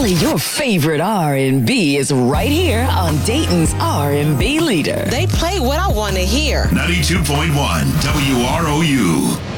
Only your favorite R&B is right here on Dayton's R&B leader. They play what I want to hear. 92.1 WROU.